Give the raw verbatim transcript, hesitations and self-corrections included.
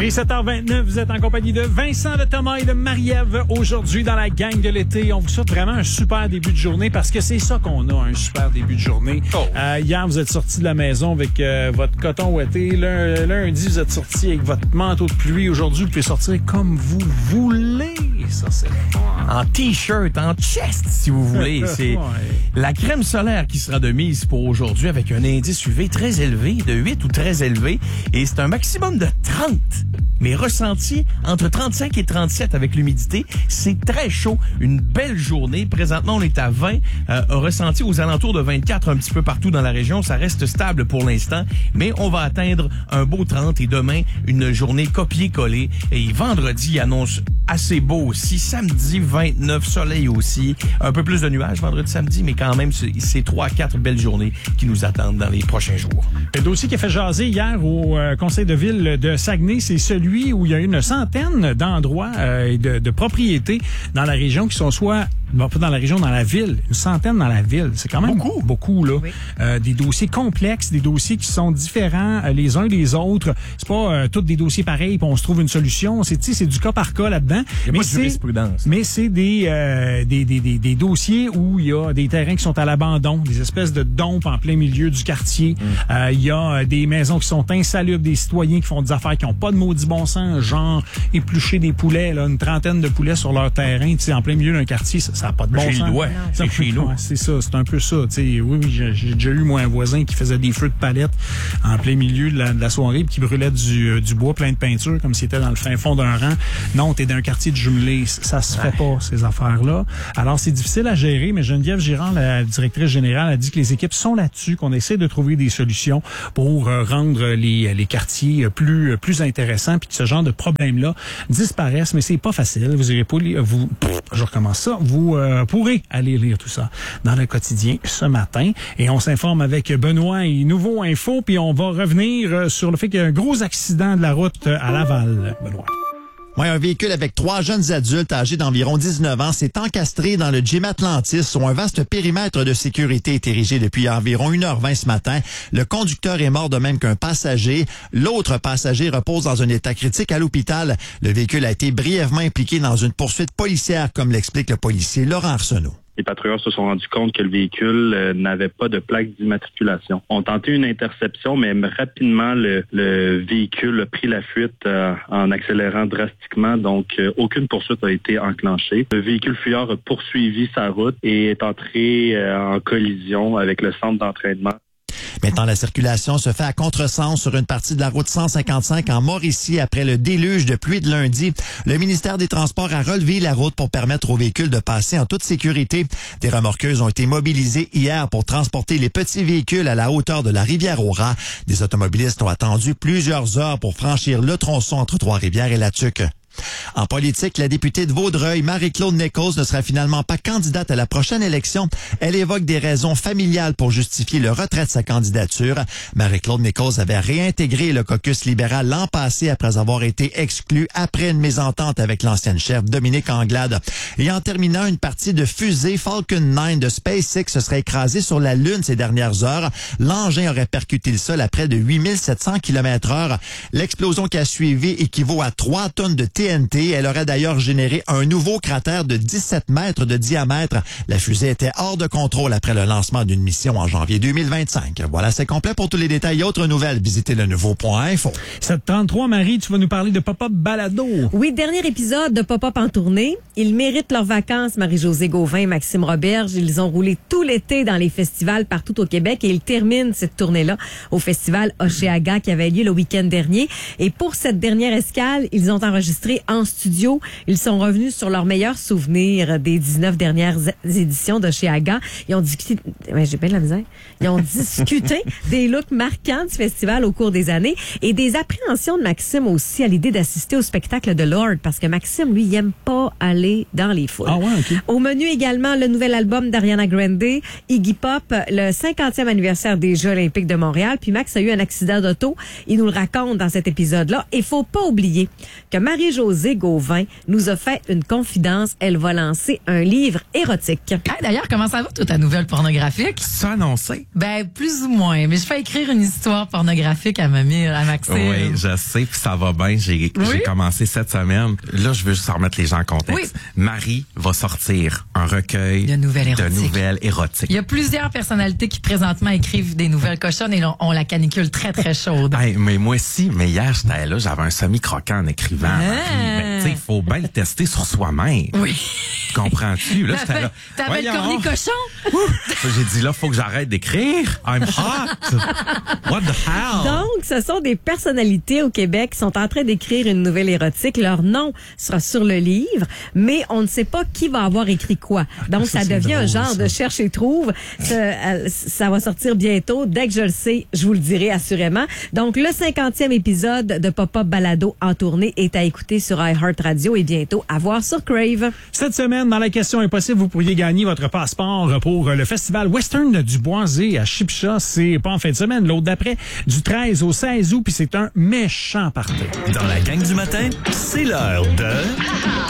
Il est sept heures vingt-neuf, vous êtes en compagnie de Vincent, de Thomas et de Marie-Ève aujourd'hui dans la gang de l'été. On vous souhaite vraiment un super début de journée parce que c'est ça qu'on a, un super début de journée. Oh. Euh, hier, vous êtes sortis de la maison avec euh, votre coton ouaté. Lundi, vous êtes sortis avec votre manteau de pluie. Aujourd'hui, vous pouvez sortir comme vous voulez. Ça, c'est fun. En T-shirt, en chest, si vous voulez. C'est ouais. La crème solaire qui sera de mise pour aujourd'hui avec un indice U V très élevé, de huit ou très élevé. Et c'est un maximum de trente. Mais ressenti entre trente-cinq et trente-sept avec l'humidité. C'est très chaud. Une belle journée. Présentement, on est à vingt. Euh, ressenti aux alentours de vingt-quatre un petit peu partout dans la région. Ça reste stable pour l'instant. Mais on va atteindre un beau trente. Et demain, une journée copier-coller. Et vendredi, annonce assez beau aussi. Samedi, vingt-neuf, soleil aussi. Un peu plus de nuages vendredi, samedi. Mais quand même, c'est trois à quatre belles journées qui nous attendent dans les prochains jours. Le dossier qui a fait jaser hier au euh, conseil de ville de Saguenay, c'est celui où il y a une centaine d'endroits euh, et de, de propriétés dans la région qui sont soit, bon, pas dans la région, dans la ville, une centaine dans la ville. C'est quand même beaucoup, beaucoup là. Oui. Euh, des dossiers complexes, des dossiers qui sont différents euh, les uns des autres. C'est pas euh, tous des dossiers pareils puis on se trouve une solution. C'est, c'est du cas par cas là-dedans. Il y a mais pas de jurisprudence. Mais c'est des, euh, des, des, des, des dossiers où il y a des terrains qui sont à l'abandon, des espèces de dompes en plein milieu du quartier. Mm. Euh, il y a des maisons qui sont insalubres, des citoyens qui font des affaires qui ont pas de maudit bon sens, genre éplucher des poulets, là, une trentaine de poulets sur leur terrain, tu sais, en plein milieu d'un quartier, ça, ça a pas de bon chez sens. Doigt, c'est chez nous. Ouais, c'est ça, c'est un peu ça, tu sais. Oui, oui, j'ai, j'ai déjà eu moi un voisin qui faisait des feux de palette en plein milieu de la, de la soirée, puis qui brûlait du, euh, du bois plein de peinture comme s'il était dans le fin fond d'un rang. Non, t'es d'un quartier de jumelé, ça se fait pas ces affaires-là. Alors c'est difficile à gérer, mais Geneviève Girard, la directrice générale, a dit que les équipes sont là-dessus, qu'on essaie de trouver des solutions pour euh, rendre les les quartiers plus plus intéressants, puis que ce genre de problèmes-là disparaissent, mais c'est pas facile. Vous irez pas lire, vous, pff, je recommence ça, vous euh, pourrez aller lire tout ça dans le quotidien ce matin. Et on s'informe avec Benoît et Nouveau Info, puis on va revenir sur le fait qu'il y a un gros accident de la route à Laval. Benoît. Oui, un véhicule avec trois jeunes adultes âgés d'environ dix-neuf ans s'est encastré dans le Gym Atlantis où un vaste périmètre de sécurité est érigé depuis environ une heure vingt ce matin. Le conducteur est mort de même qu'un passager. L'autre passager repose dans un état critique à l'hôpital. Le véhicule a été brièvement impliqué dans une poursuite policière, comme l'explique le policier Laurent Arsenault. Les patrouilleurs se sont rendus compte que le véhicule euh, n'avait pas de plaque d'immatriculation. On a tenté une interception, mais rapidement, le, le véhicule a pris la fuite euh, en accélérant drastiquement. Donc, euh, aucune poursuite a été enclenchée. Le véhicule fuyard a poursuivi sa route et est entré euh, en collision avec le centre d'entraînement. Maintenant, la circulation se fait à contresens sur une partie de la route cent cinquante-cinq en Mauricie après le déluge de pluie de lundi. Le ministère des Transports a relevé la route pour permettre aux véhicules de passer en toute sécurité. Des remorqueuses ont été mobilisées hier pour transporter les petits véhicules à la hauteur de la rivière aux Rats. Des automobilistes ont attendu plusieurs heures pour franchir le tronçon entre Trois-Rivières et La Tuque. En politique, la députée de Vaudreuil, Marie-Claude Nichols, ne sera finalement pas candidate à la prochaine élection. Elle évoque des raisons familiales pour justifier le retrait de sa candidature. Marie-Claude Nichols avait réintégré le caucus libéral l'an passé après avoir été exclue après une mésentente avec l'ancienne chef Dominique Anglade. Et en terminant, une partie de fusée Falcon neuf de SpaceX se serait écrasée sur la Lune ces dernières heures. L'engin aurait percuté le sol à près de huit mille sept cents kilomètres heure. L'explosion qui a suivi équivaut à trois tonnes de T N T. Elle aurait d'ailleurs généré un nouveau cratère de dix-sept mètres de diamètre. La fusée était hors de contrôle après le lancement d'une mission en janvier deux mille vingt-cinq. Voilà, c'est complet. Pour tous les détails et autres nouvelles, visitez le nouveau point info. sept trente-trois, Marie, tu vas nous parler de Pop-Up Balado. Oui, dernier épisode de Pop-Up en tournée. Ils méritent leurs vacances, Marie-Josée Gauvin, Maxime Roberge. Ils ont roulé tout l'été dans les festivals partout au Québec et ils terminent cette tournée-là au festival Oshéaga qui avait lieu le week-end dernier. Et pour cette dernière escale, ils ont enregistré en studio. Ils sont revenus sur leurs meilleurs souvenirs des dix-neuf dernières éditions d'Oshéaga. Ils ont discuté, ouais, j'ai bien de la misère. Ils ont discuté des looks marquants du festival au cours des années et des appréhensions de Maxime aussi à l'idée d'assister au spectacle de Lorde parce que Maxime, lui, il aime pas aller dans les foules. Ah ouais, OK. Au menu également, le nouvel album d'Ariana Grande, Iggy Pop, le cinquantième anniversaire des Jeux olympiques de Montréal. Puis Max a eu un accident d'auto. Il nous le raconte dans cet épisode-là. Et faut pas oublier que Marie-Jo Marie-Josée Gauvin nous a fait une confidence. Elle va lancer un livre érotique. Hey, d'ailleurs, comment ça va, toute ta nouvelle pornographique? C'est annoncé. Ben, plus ou moins. Mais je fais écrire une histoire pornographique à mamie, à Maxime. Oui, je sais, puis ça va bien. J'ai Oui? j'ai commencé cette semaine. Là, je veux juste remettre les gens en contexte. Oui. Marie va sortir un recueil De nouvelles de érotiques. nouvelles érotiques. Il y a plusieurs personnalités qui présentement écrivent des nouvelles cochonnes et on, on la canicule très, très chaude. Hey, mais moi aussi, mais hier, j'étais là, j'avais un semi-croquant en écrivant. Ah. Marie. Ben, tu sais, il faut bien le tester sur soi-même. Oui. Comprends-tu? Là, j'étais là. T'avais le voyons. cornet cochon? J'ai dit, là, faut que j'arrête d'écrire. I'm hot. What the hell? Donc, ce sont des personnalités au Québec qui sont en train d'écrire une nouvelle érotique. Leur nom sera sur le livre, mais on ne sait pas qui va avoir écrit quoi. Donc, ça, ça, c'est devient un drôle, genre ça. de cherche et trouve. Ça, euh, ça va sortir bientôt. Dès que je le sais, je vous le dirai assurément. Donc, le cinquantième épisode de Pop-Up Balado en tournée est à écouter sur iHeartRadio et bientôt à voir sur Crave. Cette semaine, dans la question impossible, vous pourriez gagner votre passeport pour le festival Western du Boisé à Chipcha. C'est pas en fin de semaine, l'autre d'après, du treize au seize août, puis c'est un méchant party. Dans la gang du matin, c'est l'heure de...